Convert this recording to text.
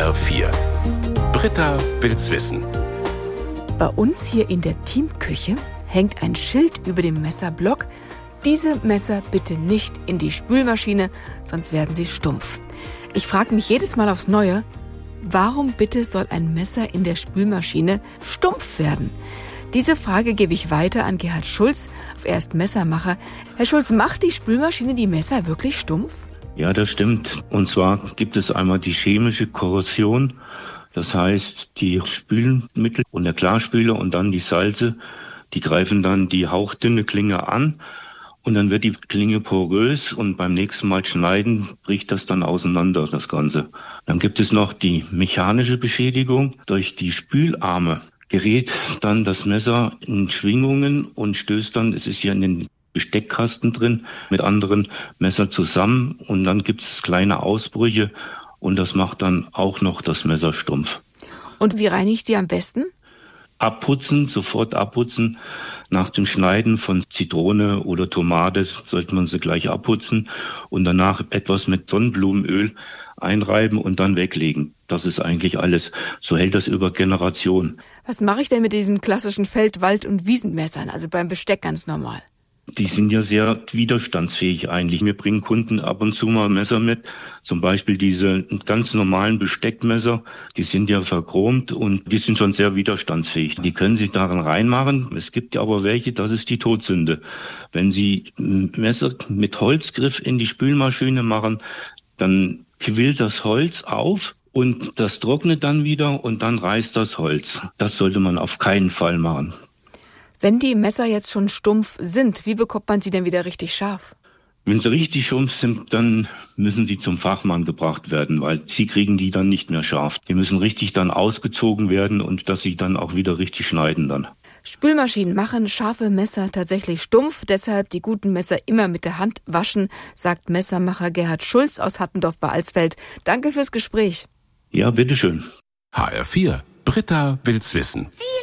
HR4. Britta will's wissen. Bei uns hier in der Teamküche hängt ein Schild über dem Messerblock. Diese Messer bitte nicht in die Spülmaschine, sonst werden sie stumpf. Ich frage mich jedes Mal aufs Neue, warum bitte soll ein Messer in der Spülmaschine stumpf werden? Diese Frage gebe ich weiter an Gerhard Schulz. Er ist Messermacher. Herr Schulz, macht die Spülmaschine die Messer wirklich stumpf? Ja, das stimmt. Und zwar gibt es einmal die chemische Korrosion. Das heißt, die Spülmittel und der Klarspüler und dann die Salze, die greifen dann die hauchdünne Klinge an. Und dann wird die Klinge porös und beim nächsten Mal schneiden bricht das dann auseinander, das Ganze. Dann gibt es noch die mechanische Beschädigung. Durch die Spülarme gerät dann das Messer in Schwingungen und stößt dann, es ist ja in den Besteckkasten drin, mit anderen Messern zusammen. Und dann gibt es kleine Ausbrüche und das macht dann auch noch das Messer stumpf. Und wie reinigt die am besten? Abputzen, sofort abputzen. Nach dem Schneiden von Zitrone oder Tomate sollte man sie gleich abputzen und danach etwas mit Sonnenblumenöl einreiben und dann weglegen. Das ist eigentlich alles. So hält das über Generationen. Was mache ich denn mit diesen klassischen Feld-, Wald- und Wiesenmessern, also beim Besteck ganz normal? Die sind ja sehr widerstandsfähig eigentlich. Wir bringen Kunden ab und zu mal Messer mit. Zum Beispiel diese ganz normalen Besteckmesser, die sind ja verchromt und die sind schon sehr widerstandsfähig. Die können sich daran reinmachen. Es gibt ja aber welche, das ist die Todsünde. Wenn Sie Messer mit Holzgriff in die Spülmaschine machen, dann quillt das Holz auf und das trocknet dann wieder und dann reißt das Holz. Das sollte man auf keinen Fall machen. Wenn die Messer jetzt schon stumpf sind, wie bekommt man sie denn wieder richtig scharf? Wenn sie richtig stumpf sind, dann müssen die zum Fachmann gebracht werden, weil sie kriegen die dann nicht mehr scharf. Die müssen richtig dann ausgezogen werden und dass sie dann auch wieder richtig schneiden dann. Spülmaschinen machen scharfe Messer tatsächlich stumpf, deshalb die guten Messer immer mit der Hand waschen, sagt Messermacher Gerhard Schulz aus Hattendorf bei Alsfeld. Danke fürs Gespräch. Ja, bitteschön. HR4. Britta will's wissen.